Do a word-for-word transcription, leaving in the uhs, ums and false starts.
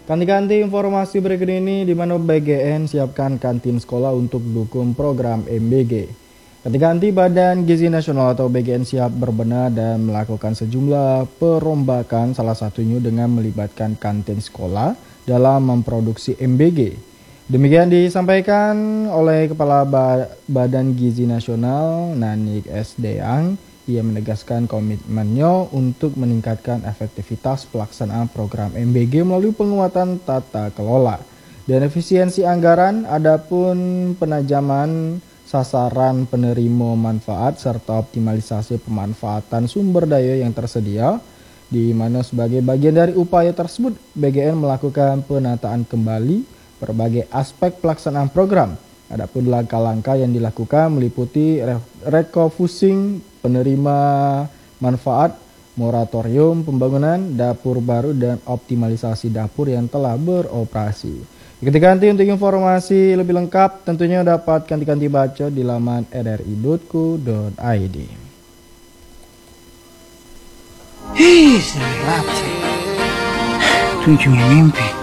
Ganti-ganti informasi berikut ini di mana B G N siapkan kantin sekolah untuk dukung program M B G. Ganti-ganti Badan Gizi Nasional atau B G N siap berbenah dan melakukan sejumlah perombakan, salah satunya dengan melibatkan kantin sekolah dalam memproduksi M B G. Demikian disampaikan oleh Kepala ba Badan Gizi Nasional Nanik S. Deang. Ia menegaskan komitmennya untuk meningkatkan efektivitas pelaksanaan program M B G melalui penguatan tata kelola dan efisiensi anggaran, adapun penajaman sasaran penerima manfaat serta optimalisasi pemanfaatan sumber daya yang tersedia, di mana sebagai bagian dari upaya tersebut B G N melakukan penataan kembali berbagai aspek pelaksanaan program. Adapun langkah-langkah yang dilakukan meliputi refocusing penerima manfaat, moratorium pembangunan dapur baru, dan optimalisasi dapur yang telah beroperasi. Ganti-ganti untuk informasi lebih lengkap tentunya dapat ganti-ganti baca di laman r r i dot co dot i d. Hei, saya lapar. Tujuh mimpi.